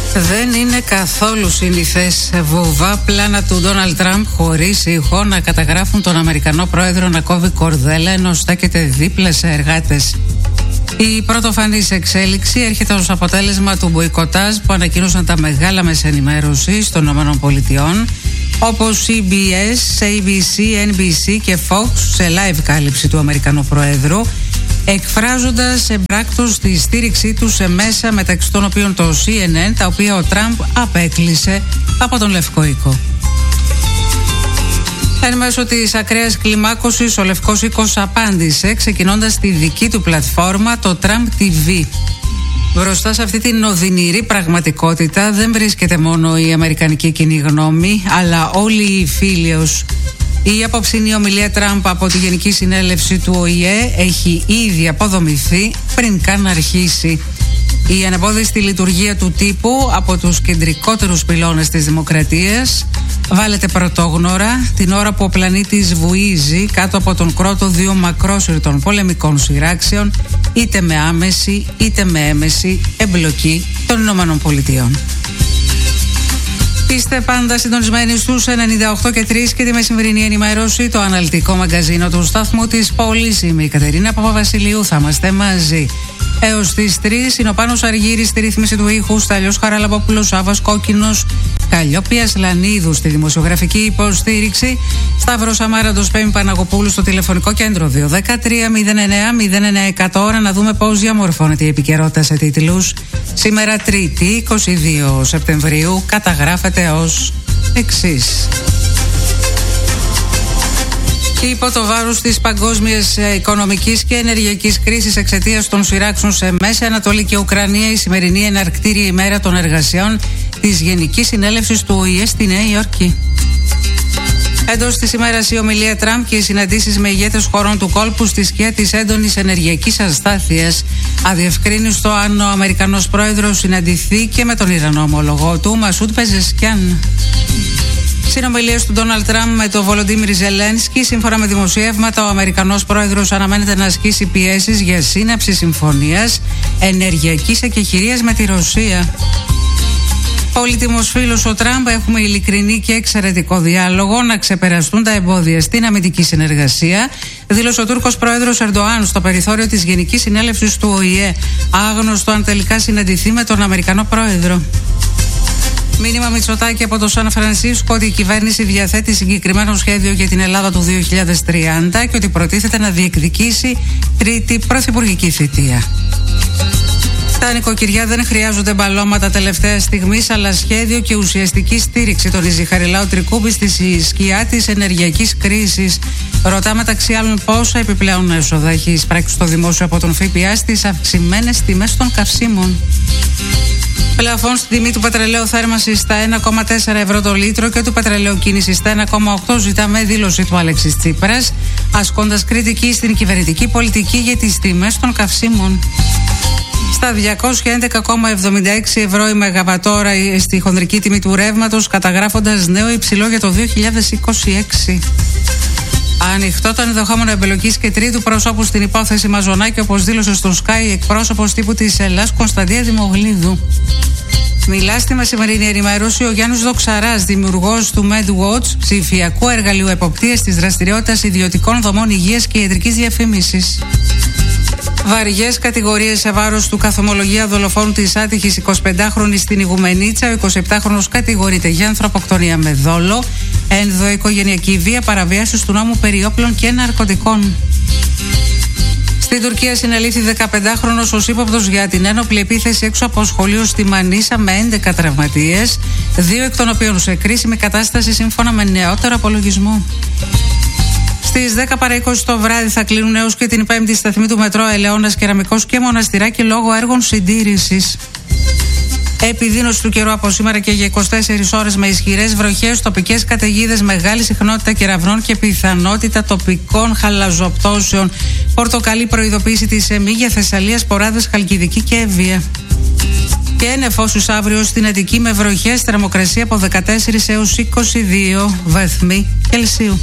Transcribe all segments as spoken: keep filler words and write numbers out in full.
Δεν είναι καθόλου συνηθές βουβά πλάνα του Ντόναλντ Τραμπ χωρίς ήχο να καταγράφουν τον Αμερικανό πρόεδρο να κόβει κορδέλα ενώ στέκεται δίπλα σε εργάτες. Η πρωτοφανής εξέλιξη έρχεται ως αποτέλεσμα του μποϊκοτάζ που ανακοίνωσαν τα μεγάλα μέσα ενημέρωσης των ΗΠΑ, όπως σι μπι ες, έι μπι σι, εν μπι σι και Fox σε live κάλυψη του Αμερικανού Προέδρου, εκφράζοντας εμπράκτως τη στήριξή του σε μέσα μεταξύ των οποίων το σι εν εν, τα οποία ο Τραμπ απέκλεισε από τον Λευκό Οίκο. Εν μέσω της ακραίας κλιμάκωσης, ο Λευκός Οίκος απάντησε ξεκινώντας τη δική του πλατφόρμα, το Trump τι βι. Μπροστά σε αυτή την οδυνηρή πραγματικότητα δεν βρίσκεται μόνο η αμερικανική κοινή γνώμη, αλλά όλοι οι φίλοι. Η απόψινή ομιλία Τραμπ από τη Γενική Συνέλευση του Ο Η Ε έχει ήδη αποδομηθεί πριν καν αρχίσει. Η ανεμπόδιστη λειτουργία του τύπου από τους κεντρικότερους πυλώνες της δημοκρατίας βάλετε πρωτόγνωρα την ώρα που ο πλανήτης βουίζει κάτω από τον κρότο δύο μακρόσυρτων πολεμικών σειράξεων, είτε με άμεση είτε με έμεση εμπλοκή των Ηνωμένων Πολιτειών. Είστε πάντα συντονισμένοι στους ενενήντα οκτώ και τρία και τη μεσημερινή ενημέρωση, το αναλυτικό μαγκαζίνο του σταθμού της πόλης. Είμαι η Κατερίνα Παπαβασιλείου, θα είμαστε μαζί έως τις τρεις. Είναι ο Πάνος Αργύρης στη ρύθμιση του ήχου, Σταλιός Χαραλαμπόπουλος, Σάββας Κόκκινος, Καλλιόπιας Λανίδου στη δημοσιογραφική υποστήριξη, Σταύρος Αμάραντος, Πέμη Παναγοπούλου στο τηλεφωνικό κέντρο δύο ένα τρία μηδέν εννέα μηδέν εννέα εκατό. Ώρα να δούμε πώς διαμορφώνεται η επικαιρότητα σε τίτλους. Σήμερα Τρίτη, είκοσι δύο Σεπτεμβρίου, καταγράφεται ως εξής. Υπό το βάρος της παγκόσμιας οικονομικής και ενεργειακής κρίσης εξαιτίας των σειράξεων σε Μέση Ανατολή και Ουκρανία, η σημερινή εναρκτήρια ημέρα των εργασιών της Γενικής Συνέλευσης του Ο Η Ε στη Νέα Υόρκη. Εντός της ημέρας η ομιλία Τραμπ και οι συναντήσεις με ηγέτες χωρών του κόλπου στη σκιά της έντονης ενεργειακής αστάθειας. Αδιευκρίνιστο αν ο Αμερικανός πρόεδρος συναντηθεί και με τον Ιρανό ομολογό του Μασούντ Πεζεσκιάν. Συνομιλίες του Ντόναλντ Τραμπ με τον Βολοντίμιρ Ζελένσκι. Σύμφωνα με δημοσιεύματα, ο Αμερικανός πρόεδρος αναμένεται να ασκήσει πιέσεις για σύναψη συμφωνίας ενεργειακής εκεχηρίας με τη Ρωσία. Πολύτιμος φίλος ο Τραμπ, έχουμε ειλικρινή και εξαιρετικό διάλογο να ξεπεραστούν τα εμπόδια στην αμυντική συνεργασία, δήλωσε ο Τούρκος πρόεδρος Ερντοάν στο περιθώριο της Γενικής Συνέλευσης του Ο Η Ε. Άγνωστο αν τελικά συναντηθεί με τον Αμερικανό πρόεδρο. Μήνυμα Μητσοτάκη από το Σαν Φρανσίσκο ότι η κυβέρνηση διαθέτει συγκεκριμένο σχέδιο για την Ελλάδα του δύο χιλιάδες τριάντα και ότι προτίθεται να διεκδικήσει τρίτη πρωθυπουργική θητεία. Τα νοικοκυριά δεν χρειάζονται μπαλώματα τελευταία στιγμής, αλλά σχέδιο και ουσιαστική στήριξη, τονίζει Χαριλάου Τρικούμπη στη σκιά της ενεργειακής κρίσης. Ρωτά μεταξύ άλλων πόσα επιπλέον έσοδα έχει εισπράξει στο δημόσιο από τον ΦΠΑ στις αυξημένες τιμές των καυσίμων. Πλαφών στη τιμή του πετρελαίου θέρμανσης στα ένα κόμμα τέσσερα ευρώ το λίτρο και του πετρελαίου κίνησης στα ένα κόμμα οκτώ, ζητά με δήλωση του Αλέξης Τσίπρας, ασκώντας κριτική στην κυβερνητική πολιτική για τις τιμές των καυσίμων. Στα διακόσια έντεκα κόμμα εβδομήντα έξι ευρώ η μεγαβατόρα στη χονδρική τιμή του ρεύματος, καταγράφοντας νέο υψηλό για το δύο χιλιάδες είκοσι έξι. Ανοιχτό το ενδεχόμενο εμπλοκής και τρίτου προσώπου στην υπόθεση Μαζονάκη, όπως δήλωσε στο Sky εκπρόσωπος τύπου της Ελλάς Κωνσταντία Δημογλίδου. Μιλά στη μεσημερινή ενημέρωση ο Γιάννης Δοξαράς, δημιουργός του MedWatch, ψηφιακού εργαλείου εποπτείας της δραστηριότητας ιδιωτικών δομών υγείας και ιατρικής διαφήμισης. Βαριές κατηγορίες σε βάρος του καθομολογία δολοφόνου της άτυχης εικοσιπεντάχρονης στην Ιγουμενίτσα. Ο εικοσιεπτάχρονος κατηγορείται για ανθρωποκτονία με δόλο, ενδοοικογενειακή βία, παραβιάσεις του νόμου περί όπλων και ναρκωτικών. Στην Τουρκία συνελήφθη δεκαπεντάχρονος ως ύποπτος για την ένοπλη επίθεση έξω από σχολείο στη Μανίσα με έντεκα τραυματίες, δύο εκ των οποίων σε κρίσιμη κατάσταση σύμφωνα με νεότερο απολογισμό. Στις δέκα παρά είκοσι το βράδυ θα κλείνουν έως και την πέμπτη σταθμή του μετρό Ελαιώνας, Κεραμικός και Μοναστηράκι λόγω έργων συντήρησης. Επιδείνωση του καιρού από σήμερα και για είκοσι τέσσερις ώρες με ισχυρές βροχές, τοπικές καταιγίδες, μεγάλη συχνότητα κεραυνών και πιθανότητα τοπικών χαλαζοπτώσεων. Πορτοκαλί προειδοποίηση της ΕΜΗ για Θεσσαλία, Σποράδες, Χαλκιδική και Εύβοια. Και νεφώσους αύριο στην Αττική με βροχές, θερμοκρασία από δεκατέσσερα έως είκοσι δύο βαθμοί Κελσίου.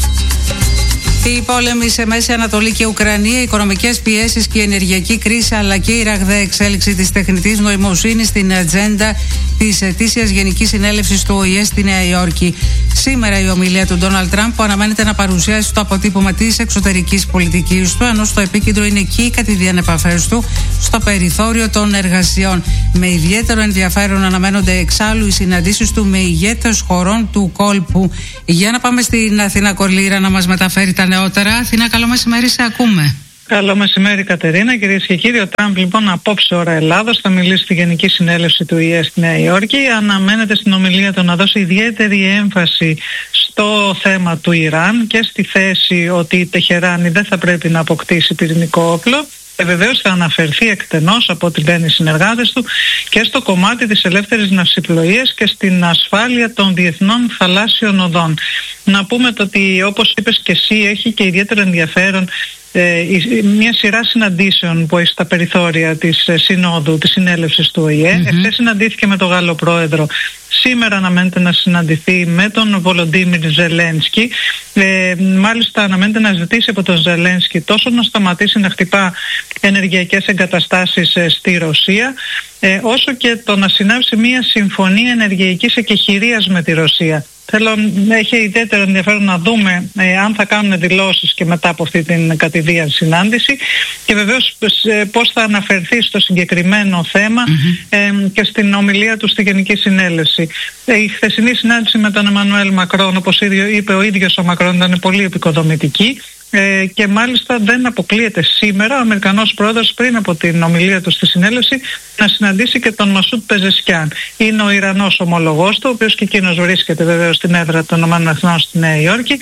Οι πόλεμοι σε Μέση Ανατολή και Ουκρανία, οι οικονομικές πιέσεις και η ενεργειακή κρίση, αλλά και η ραγδαία εξέλιξη της τεχνητής νοημοσύνης στην ατζέντα της ετήσιας Γενικής Συνέλευσης του Ο Η Ε στη Νέα Υόρκη. Σήμερα η ομιλία του Ντόναλντ Τραμπ που αναμένεται να παρουσιάσει το αποτύπωμα της εξωτερικής πολιτικής του, ενώ στο επίκεντρο είναι και οι κατηδίαν επαφές του στο περιθώριο των εργασιών. Με ιδιαίτερο ενδιαφέρον αναμένονται εξάλλου οι συναντήσεις του με ηγέτες χωρών του κόλπου. Για να πάμε στην Αθήνα Κορλήρα να μας μεταφέρει τα νεότερα. Αθήνα, καλό μεσημέρι, σε ακούμε. Καλό μεσημέρι, Κατερίνα. Κυρίες και κύριοι, ο Τραμπ λοιπόν απόψε ώρα Ελλάδος θα μιλήσει στη Γενική Συνέλευση του Ο Η Ε στη Νέα Υόρκη. Αναμένεται στην ομιλία του να δώσει ιδιαίτερη έμφαση στο θέμα του Ιράν και στη θέση ότι η Τεχεράνη δεν θα πρέπει να αποκτήσει πυρηνικό όπλο. Και βεβαίως θα αναφερθεί εκτενώς, από ό,τι λένε οι συνεργάτες του, και στο κομμάτι της ελεύθερης ναυσιπλοείας και στην ασφάλεια των διεθνών θαλάσσιων οδών. Να πούμε το ότι, όπως είπες και εσύ, έχει και ιδιαίτερο ενδιαφέρον Ε, μια σειρά συναντήσεων που έχει στα περιθώρια της ε, συνόδου, της συνέλευσης του Ο Η Ε. Mm-hmm. Εχθές συναντήθηκε με τον Γάλλο πρόεδρο. Σήμερα αναμένεται να συναντηθεί με τον Βολοντίμιρ Ζελένσκι. Ε, μάλιστα αναμένεται να ζητήσει από τον Ζελένσκι τόσο να σταματήσει να χτυπά ενεργειακές εγκαταστάσεις ε, στη Ρωσία, ε, όσο και το να συνάψει μια συμφωνία ενεργειακής εκεχηρίας με τη Ρωσία. Θέλω, έχει ιδιαίτερο ενδιαφέρον να δούμε ε, αν θα κάνουν δηλώσεις και μετά από αυτή την κατηδίαν συνάντηση και βεβαίως ε, πώς θα αναφερθεί στο συγκεκριμένο θέμα mm-hmm. ε, και στην ομιλία του στη Γενική Συνέλευση. Ε, η χθεσινή συνάντηση με τον Εμμανουέλ Μακρόν, όπως είπε ο ίδιος ο Μακρόν, ήταν πολύ επικοδομητική. Ε, και μάλιστα δεν αποκλείεται σήμερα ο Αμερικανός πρόεδρος, πριν από την ομιλία του στη συνέλευση, να συναντήσει και τον Μασούτ Πεζεσκιάν. Είναι ο Ιρανός ομολογός του, ο οποίος και εκείνος βρίσκεται βεβαίως στην έδρα των ΗΠΑ στη Νέα Υόρκη.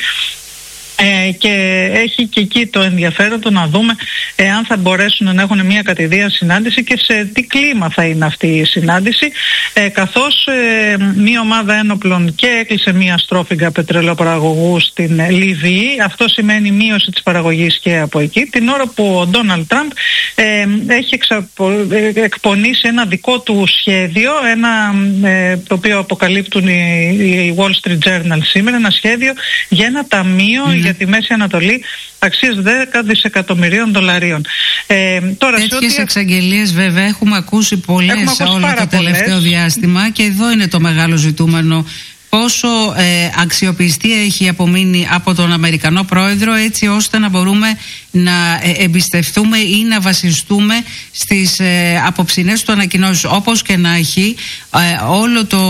Ε, και έχει και εκεί το ενδιαφέρον το να δούμε ε, αν θα μπορέσουν να έχουν μια κατηδίαν συνάντηση και σε τι κλίμα θα είναι αυτή η συνάντηση, ε, καθώς ε, μια ομάδα ένοπλων και έκλεισε μια στρόφιγγα πετρελαιοπαραγωγού στην Λιβύη. Αυτό σημαίνει μείωση της παραγωγής και από εκεί, την ώρα που ο Ντόναλντ Τραμπ ε, έχει εξαπο, ε, εκπονήσει ένα δικό του σχέδιο, ένα, ε, το οποίο αποκαλύπτουν οι, οι Wall Street Journal σήμερα, ένα σχέδιο για ένα ταμείο mm. για τη Μέση Ανατολή αξίας δέκα δισεκατομμυρίων δολαρίων. Ε, τώρα, Τέτοιες ό,τι... εξαγγελίες βέβαια έχουμε ακούσει πολλές έχουμε ακούσει όλο το τελευταίο πολλές. διάστημα και εδώ είναι το μεγάλο ζητούμενο. Πόσο ε, αξιοπιστία έχει απομείνει από τον Αμερικανό πρόεδρο, έτσι ώστε να μπορούμε να ε, εμπιστευτούμε ή να βασιστούμε στις ε, απόψινές του ανακοινώσεις. Όπως και να έχει, ε, όλο το,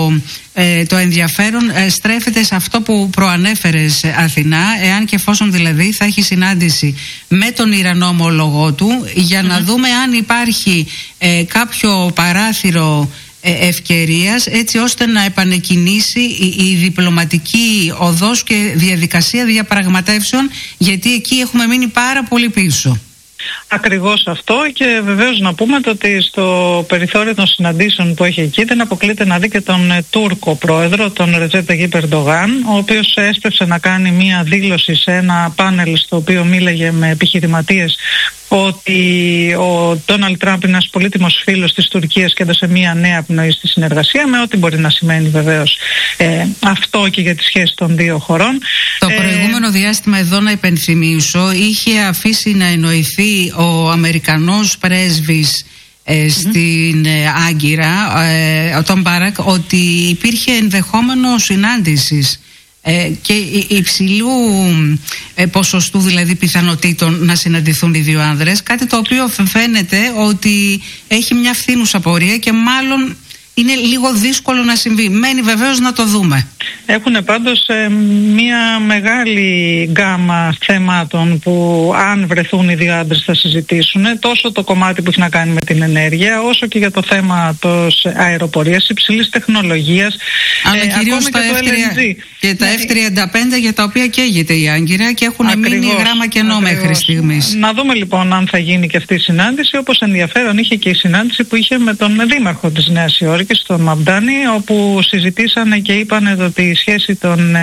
ε, το ενδιαφέρον ε, στρέφεται σε αυτό που προανέφερες, Αθηνά, εάν και εφόσον δηλαδή θα έχει συνάντηση με τον Ιρανό ομολογό του, για mm-hmm. να δούμε αν υπάρχει ε, κάποιο παράθυρο ευκαιρίας, έτσι ώστε να επανεκκινήσει η, η διπλωματική οδός και διαδικασία διαπραγματεύσεων, γιατί εκεί έχουμε μείνει πάρα πολύ πίσω. Ακριβώς αυτό, και βεβαίως να πούμε ότι στο περιθώριο των συναντήσεων που έχει εκεί δεν αποκλείται να δει και τον Τούρκο πρόεδρο, τον Ρετζέπ Ταγιίπ Ερντογάν, ο οποίος έσπευσε να κάνει μία δήλωση σε ένα πάνελ στο οποίο μίλαγε με επιχειρηματίες ότι ο Ντόναλντ Τραμπ είναι ένας πολύτιμος φίλος της Τουρκίας και έδωσε μία νέα πνοή στη συνεργασία, με ό,τι μπορεί να σημαίνει βεβαίως ε, αυτό και για τις σχέσεις των δύο χωρών. Το ε, προηγούμενο διάστημα, εδώ να υπενθυμίσω, είχε αφήσει να εννοηθεί ο Αμερικανός πρέσβης ε, στην ε, Άγκυρα, ε, ο Τον Μπάρακ, ότι υπήρχε ενδεχόμενο συνάντησης Ε, και υψηλού ε, ποσοστού δηλαδή πιθανότητων να συναντηθούν οι δύο άνδρες, κάτι το οποίο φαίνεται ότι έχει μια φθήνουσα πορεία και μάλλον είναι λίγο δύσκολο να συμβεί. Μένει βεβαίως να το δούμε. Έχουν πάντως ε, μια μεγάλη γκάμα θεμάτων που, αν βρεθούν οι δύο άντρες, θα συζητήσουν, τόσο το κομμάτι που έχει να κάνει με την ενέργεια, όσο και για το θέμα της αεροπορίας υψηλής τεχνολογίας, αλλά ε, κυρίως τα και, F τρία, και τα ναι. εφ τριάντα πέντε, για τα οποία καίγεται η Άγκυρα και έχουν ακριβώς, μείνει γράμμα κενό ακριβώς. μέχρι στιγμής. Να δούμε λοιπόν αν θα γίνει και αυτή η συνάντηση, όπως ενδιαφέρον είχε και η συνάντηση που είχε με τον δήμαρχο της Νέας Υόρκης, τον Μαμπντάνη, όπου συζητήσανε και είπαν ότι η σχέση των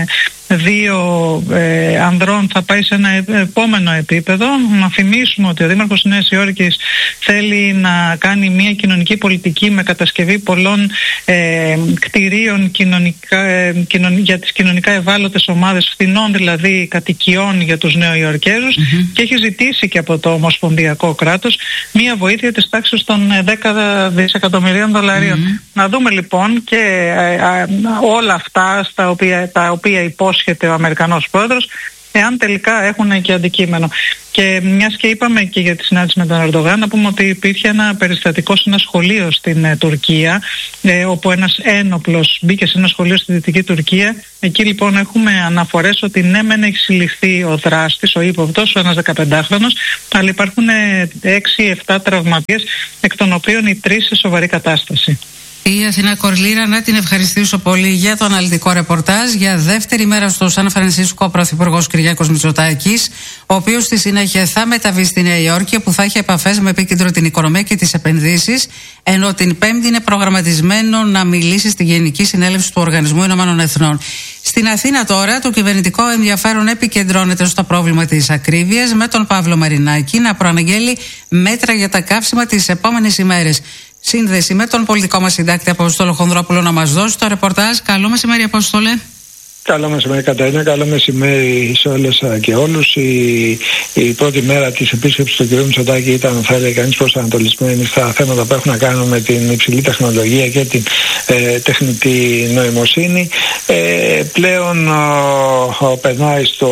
δύο ε, ανδρών θα πάει σε ένα επόμενο επίπεδο. Να θυμίσουμε ότι ο Δήμαρχος Νέας Υόρκης θέλει να κάνει μια κοινωνική πολιτική με κατασκευή πολλών ε, κτηρίων κοινωνικά, ε, κοινων, για τις κοινωνικά ευάλωτες ομάδες, φθηνών δηλαδή κατοικιών για τους Νεοϊορκέζους, mm-hmm. και έχει ζητήσει και από το Ομοσπονδιακό κράτος μια βοήθεια της τάξης των δέκα δισεκατομμυρίων δολαρίων. Mm-hmm. Να δούμε λοιπόν και ε, ε, όλα αυτά στα οποία, τα οποία υπόσχεται ο Αμερικανός πρόεδρος, εάν τελικά έχουν και αντικείμενο. Και μιας και είπαμε και για τη συνάντηση με τον Ερντογάν, να πούμε ότι υπήρχε ένα περιστατικό σε ένα σχολείο στην ε, Τουρκία, ε, όπου ένας ένοπλος μπήκε σε ένα σχολείο στη Δυτική Τουρκία. Εκεί λοιπόν έχουμε αναφορές ότι ναι μεν έχει συλληφθεί ο δράστης, ο ύποπτος, ο ένας δεκαπεντάχρονος, αλλά υπάρχουν έξι επτά τραυματίες, εκ των οποίων οι τρεις σε σοβαρή κατάσταση. Η Αθηνά Κορλίρα, να την ευχαριστήσω πολύ για το αναλυτικό ρεπορτάζ. Για δεύτερη μέρα στο Σαν Φρανσίσκο, ο Πρωθυπουργός Κυριάκος Μητσοτάκης, ο οποίος στη συνέχεια θα μεταβεί στη Νέα Υόρκη, όπου θα έχει επαφές με επίκεντρο την οικονομία και τις επενδύσεις, ενώ την Πέμπτη είναι προγραμματισμένο να μιλήσει στη Γενική Συνέλευση του Οργανισμού Ηνωμένων Εθνών. Στην Αθήνα τώρα, το κυβερνητικό ενδιαφέρον επικεντρώνεται στο πρόβλημα της ακρίβειας, με τον Παύλο Μαρινάκη να προαναγγέλει μέτρα για τα καύσιμα τις επόμενες ημέρες. Σύνδεση με τον πολιτικό μας συντάκτη Απόστολο Χονδρόπουλο να μας δώσει το ρεπορτάζ. Καλό μεσημέρι, Απόστολε. Καλό μεσημέρι, Καταρίνα. Καλό μεσημέρι σε όλες και όλους. Η, η πρώτη μέρα της επίσκεψης του κ. Μητσοτάκη ήταν, θα έλεγε κανείς, προσανατολισμένη στα θέματα που έχουν να κάνουν με την υψηλή τεχνολογία και την ε, τεχνητή νοημοσύνη. Ε, πλέον ο, ο, περνάει στο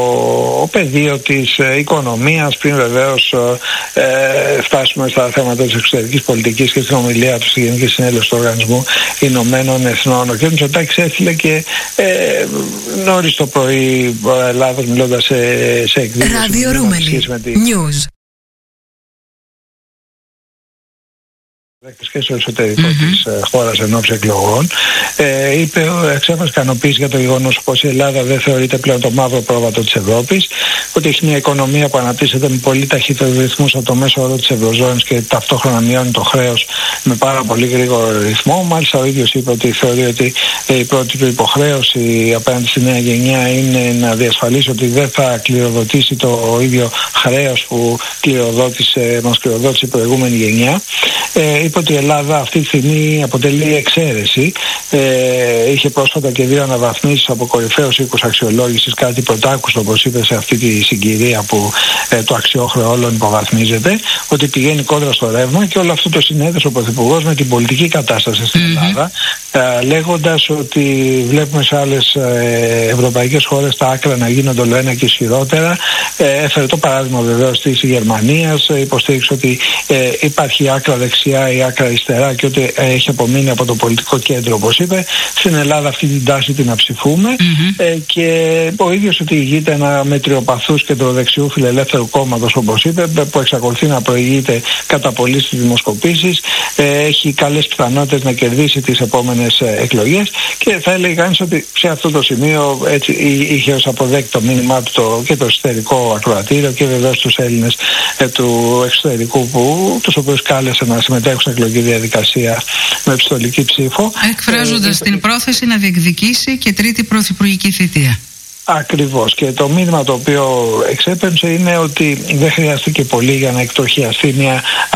ο πεδίο της ε, οικονομίας, πριν βεβαίως ε, φτάσουμε στα θέματα της εξωτερικής πολιτικής και στην ομιλία του στη Γενική Συνέλευση του Οργανισμού Ηνωμένων Εθνών. Ο κ. Μητσοτάκης έστειλε και ε, νωρίς το πρωί Ελλάδος, μιλώντας σε, σε εκδήλωση με τη... News. Και στο εσωτερικό mm-hmm. της ε, χώρας εν ώψη εκλογών, ε, είπε, εξέφρασε ικανοποίηση για το γεγονός πως η Ελλάδα δεν θεωρείται πλέον το μαύρο πρόβατο της Ευρώπης, ότι έχει μια οικονομία που αναπτύσσεται με πολύ ταχύτερους ρυθμούς από το μέσο όρο της Ευρωζώνης και ταυτόχρονα μειώνει το χρέος με πάρα πολύ γρήγορο ρυθμό. Μάλιστα ο ίδιος είπε ότι θεωρεί ότι ε, η πρώτη του υποχρέωση απέναντι στη νέα γενιά είναι να διασφαλίσει ότι δεν θα κληροδοτήσει το ίδιο χρέος που κληροδότησε, μας κληροδότησε η προηγούμενη γενιά. Ε, είπε ότι η Ελλάδα αυτή τη στιγμή αποτελεί εξαίρεση. Ε, είχε πρόσφατα και δύο αναβαθμίσεις από κορυφαίους οίκους αξιολόγησης, κάτι πρωτάκουστο όπως είπε σε αυτή τη συγκυρία που ε, το αξιόχρεο όλων υποβαθμίζεται, ότι πηγαίνει κόντρα στο ρεύμα, και όλο αυτό το συνέδεσε ο Πρωθυπουργός με την πολιτική κατάσταση στην mm-hmm. Ελλάδα, ε, λέγοντας ότι βλέπουμε σε άλλες ε, ευρωπαϊκές χώρες τα άκρα να γίνονται όλο ένα και ισχυρότερα. Ε, έφερε το παράδειγμα βεβαίως της Γερμανίας, ε, υποστήριξε ότι ε, υπάρχει άκρα δεξιά ή άκρα αριστερά και ότι έχει απομείνει από το πολιτικό κέντρο, όπως είπε. Στην Ελλάδα αυτή την τάση την αψηφούμε mm-hmm. ε, και ο ίδιος ότι ηγείται ένα μετριοπαθούς κεντροδεξιού φιλελεύθερου κόμματος, όπως είπε, που εξακολουθεί να προηγείται κατά πολύ στις δημοσκοπήσεις, ε, έχει καλές πιθανότητες να κερδίσει τις επόμενες ε, εκλογές, και θα έλεγε κανείς ότι σε αυτό το σημείο έτσι, είχε ως αποδέκτο μήνυμά του το, και το εσωτερικό ακροατήριο και βεβαίως τους Έλληνες ε, του εξωτερικού, που, τους οποίους κάλεσε να συμμετέχουν στην εκλογική διαδικασία με επιστολική ψήφο. Εκφράζοντας ε, την πρόθεση να διεκδικήσει και τρίτη πρωθυπουργική θητεία. Ακριβώς, και το μήνυμα το οποίο εξέπεμψε είναι ότι δεν χρειάστηκε πολύ για να εκτροχιαστεί μια α,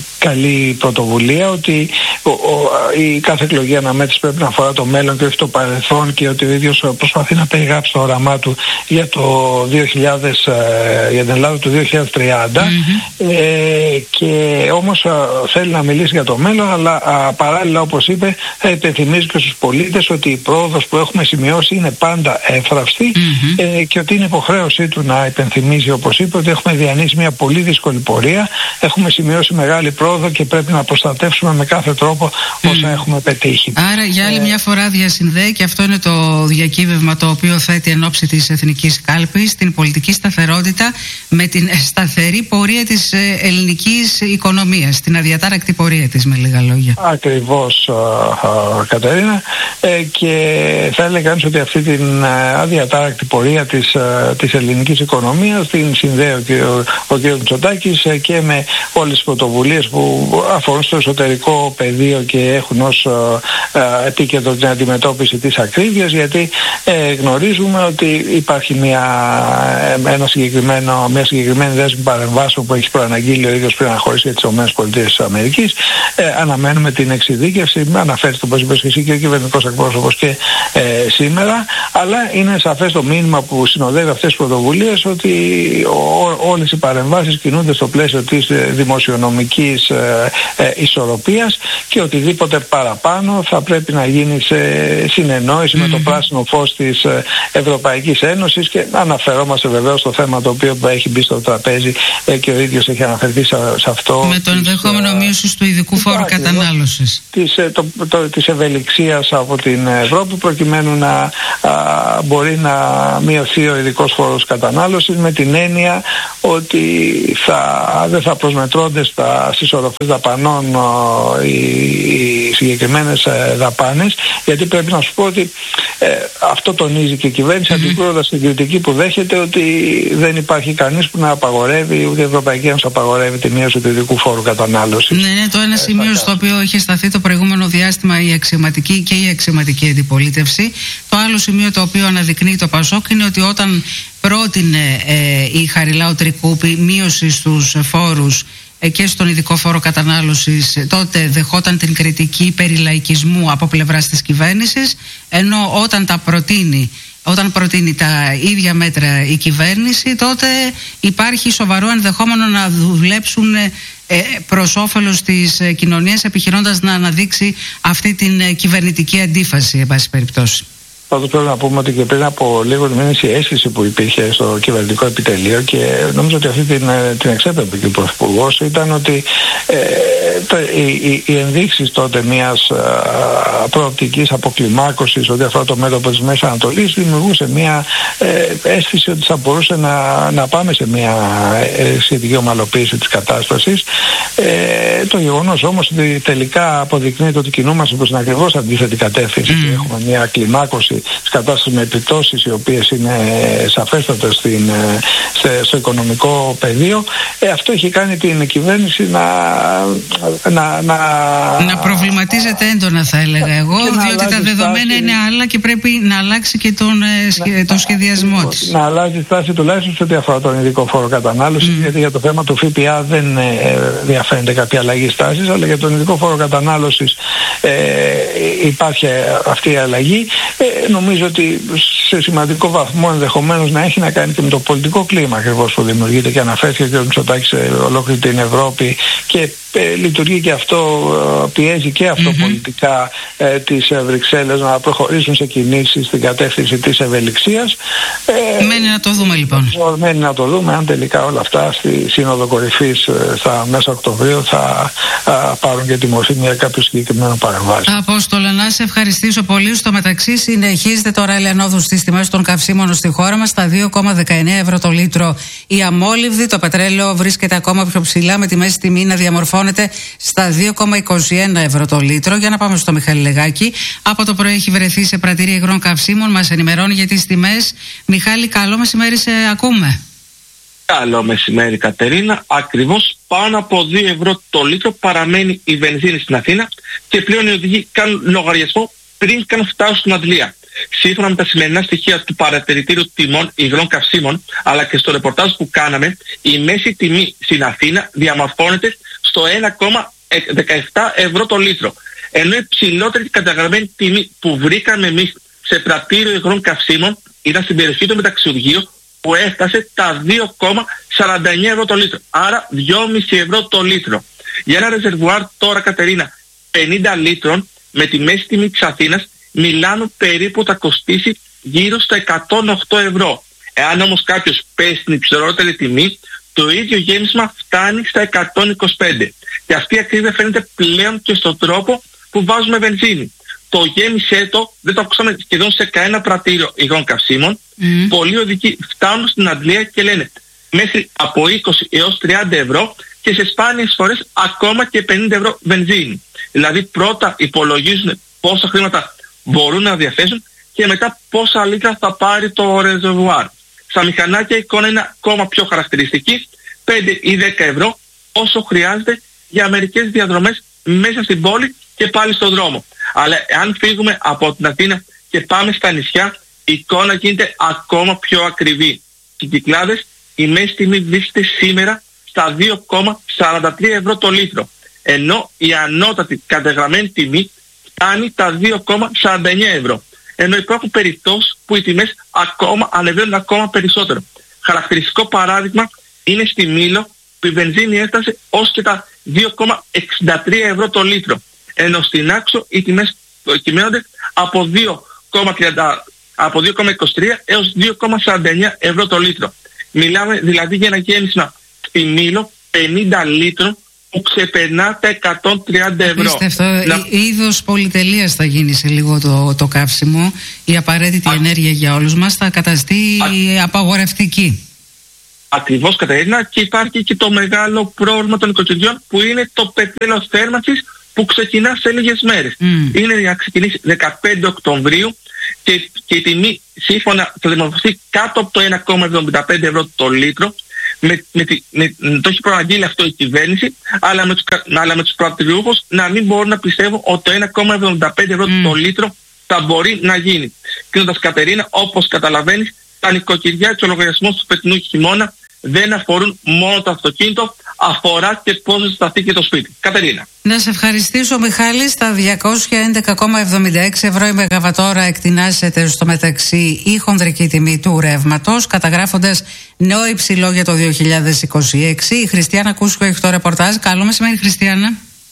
καλή πρωτοβουλία, ότι ο, ο, η κάθε εκλογή αναμέτρηση πρέπει να αφορά το μέλλον και όχι το παρελθόν, και ότι ο ίδιος προσπαθεί να περιγράψει το όραμά του για το δύο χιλιάδες, για την Ελλάδα του δύο χιλιάδες τριάντα mm-hmm. ε, και όμως α, θέλει να μιλήσει για το μέλλον, αλλά α, παράλληλα, όπως είπε, θα υπενθυμίζει και στους πολίτες ότι η πρόοδος που έχουμε σημειώσει είναι πάντα εύθραυστη. Mm-hmm. Ε, και ότι είναι υποχρέωσή του να υπενθυμίζει, όπως είπε, ότι έχουμε διανύσει μια πολύ δύσκολη πορεία, έχουμε σημειώσει μεγάλη πρόοδο και πρέπει να προστατεύσουμε με κάθε τρόπο όσα mm. έχουμε πετύχει. Άρα για άλλη ε... μια φορά διασυνδέει, και αυτό είναι το διακύβευμα το οποίο θέτει εν ώψη της εθνικής κάλπης, την πολιτική σταθερότητα με την σταθερή πορεία της ελληνικής οικονομίας, την αδιατάρακτη πορεία της, με λίγα λόγια. Ακριβώς, α, α, Κατερίνα, ε, και θα έλεγα ότι αυτή την αδιατάρακτη ανυπάρακτη πορεία της, της ελληνικής οικονομίας. Την συνδέει και ο, ο κ. Μητσοτάκης και με όλες τις πρωτοβουλίες που αφορούν στο εσωτερικό πεδίο και έχουν ως επίκεντρο την αντιμετώπιση της ακρίβειας, γιατί ε, γνωρίζουμε ότι υπάρχει μια, ένα συγκεκριμένο, μια συγκεκριμένη δέσμη παρεμβάσεων που έχει προαναγγείλει ο ίδιος πριν να χωρίσει για τις ΗΠΑ. Ε, αναμένουμε την εξειδίκευση, αναφέρει το πώς είπες και εσύ και ο κυβερνητικός εκπρόσωπος και ε, σήμερα, αλλά είναι σαφές το μήνυμα που συνοδεύει αυτές τις πρωτοβουλίες ότι ό, όλες οι παρεμβάσεις κινούνται στο πλαίσιο της δημοσιονομικής ε, ε, ισορροπίας και οτιδήποτε παραπάνω θα πρέπει να γίνει σε συνεννόηση mm-hmm. με το πράσινο φως της Ευρωπαϊκής Ένωσης, και αναφερόμαστε βεβαίως στο θέμα το οποίο έχει μπει στο τραπέζι ε, και ο ίδιος έχει αναφερθεί σε, σε αυτό. Με το ενδεχόμενο ε, μείωση του ειδικού φόρου κατανάλωσης. Της, το, το, της ευελιξίας από την Ευρώπη προκειμένου να α, μπορεί να μειωθεί ο ειδικός φόρος κατανάλωσης, με την έννοια ότι θα, δεν θα προσμετρώνται στα, στις οροφές δαπανών οι, οι συγκεκριμένες δαπάνες, γιατί πρέπει να σου πω ότι ε, αυτό τονίζει και η κυβέρνηση mm-hmm. αντικρούοντας την κριτική που δέχεται ότι δεν υπάρχει κανείς που να απαγορεύει, ούτε η Ευρωπαϊκή Ένωση απαγορεύει τη μείωση του ειδικού φόρου κατανάλωσης. Ναι, ναι, το ένα σημείο ε, στο οποίο είχε σταθεί το προηγούμενο διάστημα η αξιωματική και η αξιωματική αντιπολίτευση. Το άλλο σημείο το οποίο αναδεικνύει το Πασόκ είναι ότι όταν πρότεινε ε, η Χαριλάου Τρικούπη μείωση στους φόρους ε, και στον ειδικό φόρο κατανάλωσης, ε, τότε δεχόταν την κριτική περί λαϊκισμού από πλευράς της κυβέρνησης, ενώ όταν τα προτείνει Όταν προτείνει τα ίδια μέτρα η κυβέρνηση, τότε υπάρχει σοβαρό ενδεχόμενο να δουλέψουν ε, προς όφελος της κοινωνίας, επιχειρώντας να αναδείξει αυτή την κυβερνητική αντίφαση, εν πάση περιπτώσει. Πάντως πρέπει να πούμε ότι και πριν από λίγο μήνες η αίσθηση που υπήρχε στο κυβερνητικό επιτελείο, και νομίζω ότι αυτή την, την εξέπεμπε και ο Πρωθυπουργός, ήταν ότι ε, το, οι, οι ενδείξεις τότε μιας α, προοπτικής αποκλιμάκωσης ό,τι αφορά το μέτωπο της Μέσης Ανατολής δημιουργούσε μια ε, αίσθηση ότι θα μπορούσε να, να πάμε σε μια ε, σχετική ομαλοποίηση της κατάστασης. Ε, το γεγονός όμως ότι τελικά αποδεικνύεται ότι κινούμαστε προς την ακριβώς αντίθετη κατεύθυνση mm. και έχουμε μια κλιμάκωση της κατάστασης με επιπτώσεις οι οποίες είναι σαφέστατες στην, σε, στο οικονομικό πεδίο. Ε, αυτό έχει κάνει την κυβέρνηση να να, να, να προβληματίζεται έντονα, θα έλεγα εγώ, διότι τα δεδομένα στάση, είναι άλλα και πρέπει να αλλάξει και τον, να, τον σχεδιασμό να, της. Να αλλάζει στάση τουλάχιστον σε ό,τι αφορά τον ειδικό φόρο κατανάλωσης, mm. γιατί για το θέμα του ΦΠΑ δεν ε, διαφαίνεται κάποια αλλαγή στάσης, αλλά για τον ειδικό φόρο κατανάλωσης ε, υπάρχει αυτή η αλλαγή. Ε, νομίζω ότι σε σημαντικό βαθμό ενδεχομένως να έχει να κάνει και με το πολιτικό κλίμα ακριβώς που δημιουργείται, και αναφέρθηκε και ο Μητσοτάκης σε ολόκληρη την Ευρώπη, και ε, λειτουργεί και αυτό, ε, πιέζει και αυτό mm-hmm. πολιτικά ε, τις ε, Βρυξέλλες να προχωρήσουν σε κινήσεις στην κατεύθυνση της ευελιξίας. Ε, μένει να το δούμε λοιπόν. Μένει να το δούμε αν τελικά όλα αυτά στη Σύνοδο Κορυφής ε, στα μέσα Οκτωβρίου θα ε, πάρουν και τη μορφή μια κάποιο συγκεκριμένο παρεμβάση. Απόστολε, να σε ευχαριστήσω πολύ. Στο μεταξύ συνεχίζεται τώρα ελαιανόδου στις τιμές των καυσίμων στη χώρα μας, στα δύο κόμμα δεκαεννέα ευρώ το λίτρο η αμόλυβδη. Το πετρέλαιο βρίσκεται ακόμα πιο ψηλά, με τη μέση τιμή να διαμορφώνεται στα δύο κόμμα είκοσι ένα ευρώ το λίτρο. Για να πάμε στο Μιχάλη Λεγάκη. Από το πρωί έχει βρεθεί σε πρατήρια υγρών καυσίμων, μας ενημερώνει για τις τιμές. Μιχάλη, καλό μεσημέρι, σε ακούμε. Καλό μεσημέρι, Κατερίνα. Ακριβώς πάνω από δύο ευρώ το λίτρο παραμένει η βενζίνη στην Αθήνα, και πλέον οι οδηγοί κάνουν λογαριασμό πριν καν φτάσουν στην αντλία. Σύμφωνα με τα σημερινά στοιχεία του παρατηρητήριου τιμών υγρών καυσίμων, αλλά και στο ρεπορτάζ που κάναμε, η μέση τιμή στην Αθήνα διαμορφώνεται στο ένα κόμμα δεκαεπτά ευρώ το λίτρο. Ενώ η ψηλότερη καταγραμμένη τιμή που βρήκαμε εμείς σε πρατήριο υγρών καυσίμων ήταν στην περιοχή του Μεταξιουργείου, που έφτασε τα δύο κόμμα σαράντα εννέα ευρώ το λίτρο. Άρα δυόμισι ευρώ το λίτρο. Για ένα ρεζερβουάρ τώρα, Κατερίνα, πενήντα λίτρων, με τη μέση τιμή της Αθήνας, μιλάμε περίπου θα κοστίσει γύρω στα εκατόν οκτώ ευρώ. Εάν όμως κάποιος πέσει στην υψηλότερη τιμή, το ίδιο γέμισμα φτάνει στα εκατόν είκοσι πέντε. Και αυτή η ακρίβεια φαίνεται πλέον και στον τρόπο που βάζουμε βενζίνη. Το γέμισέ το δεν το ακούσαμε σχεδόν σε κανένα πρατήριο υγρών καυσίμων. Mm. Πολλοί οδηγοί φτάνουν στην αντλία και λένε μέχρι από είκοσι έως τριάντα ευρώ, και σε σπάνιες φορές ακόμα και πενήντα ευρώ βενζίνη. Δηλαδή πρώτα υπολογίζουν πόσα χρήματα μπορούν να διαθέσουν, και μετά πόσα λίτρα θα πάρει το ρεζερβουάρ. Στα μηχανάκια η εικόνα είναι ακόμα πιο χαρακτηριστική, πέντε ή δέκα ευρώ όσο χρειάζεται για μερικές διαδρομές μέσα στην πόλη και πάλι στον δρόμο. Αλλά αν φύγουμε από την Αθήνα και πάμε στα νησιά, η εικόνα γίνεται ακόμα πιο ακριβή. Στις Κυκλάδες η μέση τιμή βρίσκεται σήμερα στα δύο κόμμα σαράντα τρία ευρώ το λίτρο, ενώ η ανώτατη καταγραμμένη τιμή φτάνει τα δύο κόμμα σαράντα εννέα ευρώ. Ενώ υπάρχουν περιπτώσεις που οι τιμές ακόμα ανεβαίνουν ακόμα περισσότερο. Χαρακτηριστικό παράδειγμα είναι στη Μήλο, που η βενζίνη έφτασε ως και τα δύο κόμμα εξήντα τρία ευρώ το λίτρο, ενώ στην Άξο οι τιμές κυμαίνονται από δύο κόμμα είκοσι τρία έως δύο κόμμα σαράντα εννέα ευρώ το λίτρο. Μιλάμε δηλαδή για ένα γέμισμα στη Μήλο πενήντα λίτρων που ξεπερνά τα εκατόν τριάντα ευρώ. Πίστευτο, να... είδος πολυτελείας θα γίνει σε λίγο το, το καύσιμο. Η απαραίτητη Α... ενέργεια για όλους μας θα καταστεί Α... απαγορευτική. Ακριβώς, Κατερίνα, και υπάρχει και το μεγάλο πρόβλημα των οικοκυριών που είναι το πετρέλαιο θέρμανσης που ξεκινά σε λίγες μέρες. Mm. Είναι να ξεκινήσει δεκαπέντε Οκτωβρίου και, και η τιμή σύμφωνα θα δημοσιευθεί κάτω από το ένα κόμμα εβδομήντα πέντε ευρώ το λίτρο. Με, με, με, με, το έχει προαγγείλει αυτό η κυβέρνηση, αλλά με τους, αλλά με τους πρατηριούχους να μην μπορούν να πιστεύουν ότι το ένα κόμμα εβδομήντα πέντε ευρώ mm. το λίτρο θα μπορεί να γίνει. Κλείνοντας, Κατερίνα, όπως καταλαβαίνεις, τα νοικοκυριά και ο λογαριασμός του φετινού χειμώνα δεν αφορούν μόνο το αυτοκίνητο, αφορά και πώς θα σταθεί και το σπίτι. Κατερίνα. Να σε ευχαριστήσω, Μιχάλη. Στα διακόσια έντεκα κόμμα εβδομήντα έξι ευρώ η μεγαβατόρα εκτινάσεται στο μεταξύ η χονδρική τιμή του ρεύματος, καταγράφοντας νέο υψηλό για το δύο χιλιάδες είκοσι έξι. Η Χριστιανά Κούσκο έχει το ρεπορτάζ. Καλό μεσημέρι, Χριστιανά.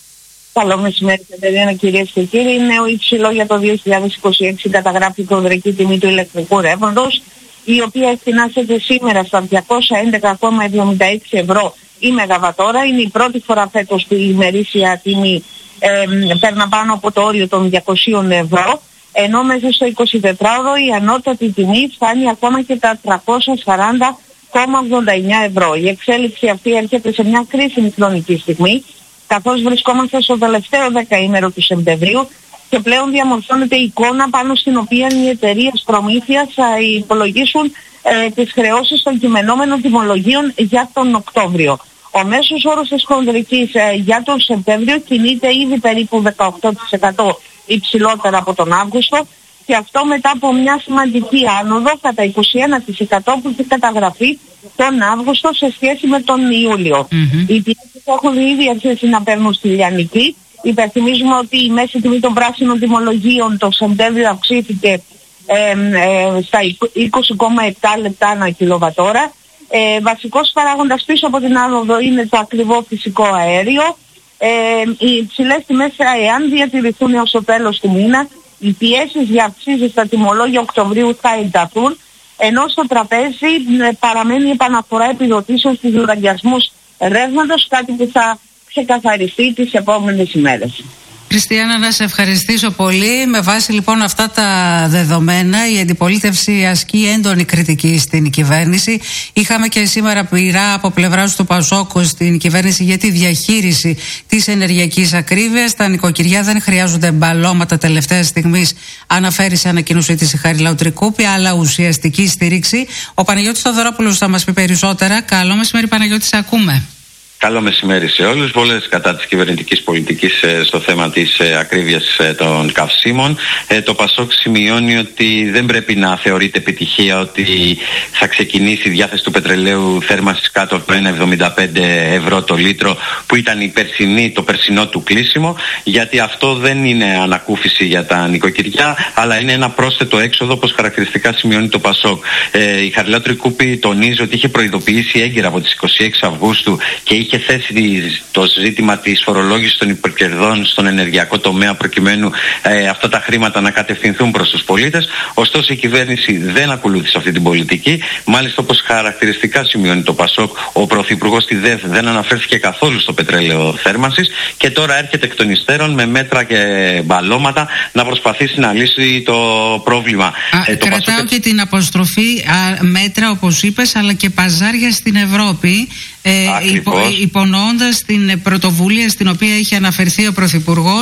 Καλό μεσημέρι, Κατερίνα, κυρίες και κύριοι. Νέο υψηλό για το δύο χιλιάδες είκοσι έξι καταγράφει η χονδρική τιμή του ηλεκτρικού ρεύματος, η οποία εκτινάσεται σήμερα στα διακόσια έντεκα κόμμα εβδομήντα έξι ευρώ η μεγαβατόρα. Είναι η πρώτη φορά φέτος που η ημερήσια τιμή ε, παίρνα πάνω από το όριο των διακοσίων ευρώ, ενώ μέσα στο εικοσιτετράωρο η ανώτατη τιμή φτάνει ακόμα και τα τριακόσια σαράντα κόμμα ογδόντα εννέα ευρώ. Η εξέλιξη αυτή έρχεται σε μια κρίσιμη χρονική στιγμή, καθώς βρισκόμαστε στο τελευταίο δεκαήμερο του Σεπτεμβρίου και πλέον διαμορφώνεται η εικόνα πάνω στην οποία οι εταιρείες προμήθειας θα υπολογίσουν ε, τις χρεώσεις των κειμενόμενων τιμολογίων για τον Οκτώβριο. Ο μέσος όρος της χονδρικής ε, για τον Σεπτέμβριο κινείται ήδη περίπου δεκαοκτώ τοις εκατό υψηλότερα από τον Αύγουστο, και αυτό μετά από μια σημαντική άνοδο κατά είκοσι ένα τοις εκατό που έχει καταγραφεί τον Αύγουστο σε σχέση με τον Ιούλιο. Mm-hmm. Οι τιμές έχουν ήδη αρχίσει να παίρνουν στη λιανική. Υπενθυμίζουμε ότι η μέση τιμή των πράσινων τιμολογίων το Σεπτέμβριο αυξήθηκε ε, ε, στα είκοσι κόμμα επτά λεπτά ανά κιλοβατόρα. Ε, βασικός παράγοντας πίσω από την άνοδο είναι το ακριβό φυσικό αέριο. Ε, οι υψηλές τιμές, εάν διατηρηθούν έως το τέλος του μήνα, οι πιέσεις για αυξήσεις στα τιμολόγια Οκτωβρίου θα ενταθούν, ενώ στο τραπέζι ε, παραμένει η επαναφορά επιδοτήσεων στους λογαριασμούς ρεύματος, κάτι που θα ξεκαθαριστεί τις επόμενες ημέρες. Χριστιανά, να σε ευχαριστήσω πολύ. Με βάση λοιπόν αυτά τα δεδομένα, η αντιπολίτευση ασκεί έντονη κριτική στην κυβέρνηση. Είχαμε και σήμερα πειρά από πλευράς του Πασόκ στην κυβέρνηση για τη διαχείριση της ενεργειακής ακρίβειας. Τα νοικοκυριά δεν χρειάζονται μπαλώματα τελευταία στιγμής, αναφέρει σε ανακοίνωσή της η Χαριλάου Τρικούπη, αλλά ουσιαστική στήριξη. Ο Παναγιώτης Θοδωρόπουλος θα μας πει περισσότερα. Καλό μεσημέρι, Παναγιώτη, σε ακούμε. Καλό μεσημέρι σε όλους. Βολές κατά της κυβερνητικής πολιτικής ε, στο θέμα της ε, ακρίβειας ε, των καυσίμων. Ε, το Πασόκ σημειώνει ότι δεν πρέπει να θεωρείται επιτυχία ότι θα ξεκινήσει η διάθεση του πετρελαίου θέρμανσης κάτω από το ένα κόμμα εβδομήντα πέντε ευρώ το λίτρο, που ήταν η περσινή, το περσινό του κλείσιμο, γιατί αυτό δεν είναι ανακούφιση για τα νοικοκυριά, αλλά είναι ένα πρόσθετο έξοδο, όπως χαρακτηριστικά σημειώνει το Πασόκ. Ε, η Χαριλάου Τρικούπη τονίζει ότι είχε προειδοποιήσει έγκαιρα από τις είκοσι έξι Αυγούστου και είχε και θέσει το ζήτημα της φορολόγησης των υπερκερδών στον ενεργειακό τομέα, προκειμένου ε, αυτά τα χρήματα να κατευθυνθούν προς τους πολίτες. Ωστόσο η κυβέρνηση δεν ακολούθησε αυτή την πολιτική. Μάλιστα, όπως χαρακτηριστικά σημειώνει το Πασόκ, ο Πρωθυπουργός στη ΔΕΘ δεν αναφέρθηκε καθόλου στο πετρέλαιο θέρμανσης και τώρα έρχεται εκ των υστέρων με μέτρα και μπαλώματα να προσπαθήσει να λύσει το πρόβλημα. Α, ε, το κρατάω Πασόκ... και την αποστροφή α, μέτρα, όπως είπες, αλλά και παζάρια στην Ευρώπη. Ε, υπο, υπονοώντας την πρωτοβουλία στην οποία είχε αναφερθεί ο Πρωθυπουργός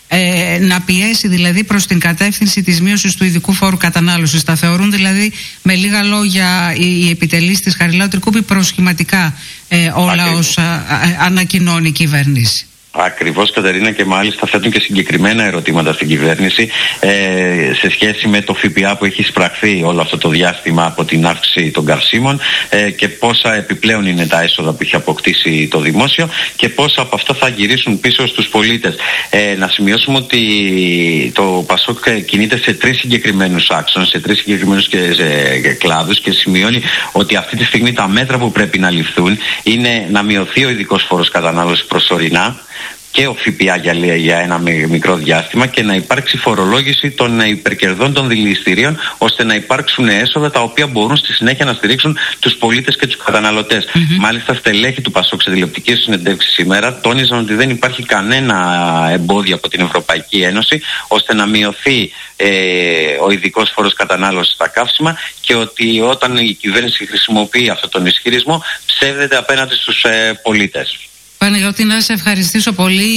ε, να πιέσει δηλαδή προς την κατεύθυνση της μείωσης του ειδικού φόρου κατανάλωσης. Τα θεωρούν δηλαδή με λίγα λόγια οι, οι επιτελείς της Χαριλάου Τρικούπη προσχηματικά ε, όλα όσα ανακοινώνει η κυβέρνηση. Ακριβώς, Κατερίνα, και μάλιστα θέτουν και συγκεκριμένα ερωτήματα στην κυβέρνηση ε, σε σχέση με το ΦΠΑ που έχει εισπραχθεί όλο αυτό το διάστημα από την αύξηση των καυσίμων ε, και πόσα επιπλέον είναι τα έσοδα που έχει αποκτήσει το δημόσιο και πόσα από αυτά θα γυρίσουν πίσω στους πολίτες. Ε, να σημειώσουμε ότι το ΠΑΣΟΚ κινείται σε τρεις συγκεκριμένους άξονες, σε τρεις συγκεκριμένους και, σε, κλάδους και σημειώνει ότι αυτή τη στιγμή τα μέτρα που πρέπει να ληφθούν είναι να μειωθεί ο ειδικός φόρος κατανάλωσης προσωρινά και ο ΦΠΑ για, για ένα μικρό διάστημα και να υπάρξει φορολόγηση των υπερκερδών των δηληστηρίων ώστε να υπάρξουν έσοδα τα οποία μπορούν στη συνέχεια να στηρίξουν τους πολίτες και τους καταναλωτές. Mm-hmm. Μάλιστα, στελέχη του ΠΑΣΟΚ σε τηλεοπτική συνεντεύξη σήμερα τόνιζαν ότι δεν υπάρχει κανένα εμπόδιο από την Ευρωπαϊκή Ένωση ώστε να μειωθεί ε, ο ειδικός φόρος κατανάλωσης στα καύσιμα και ότι όταν η κυβέρνηση χρησιμοποιεί αυτόν τον ισχυρισμό ψεύδεται απέναντι στους ε, πολίτες. Παναγιώτη, να σε ευχαριστήσω πολύ.